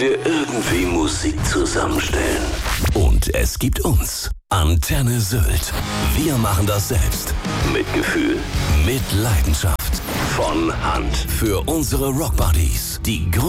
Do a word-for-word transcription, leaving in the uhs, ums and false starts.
der irgendwie Musik zusammenstellen. Und es gibt uns. Antenne Sylt. Wir machen das selbst. Mit Gefühl. Mit Leidenschaft. Von Hand. Für unsere Rockbuddies. Die größten